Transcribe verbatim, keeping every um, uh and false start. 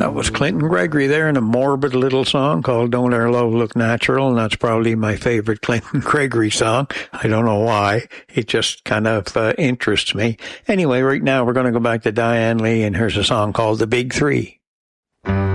That was Clinton Gregory there in a morbid little song called Don't Our Love Look Natural, and that's probably my favorite Clinton Gregory song. I don't know why. It just kind of uh, interests me. Anyway, right now we're going to go back to Diane Lee, and here's a song called The Big Three.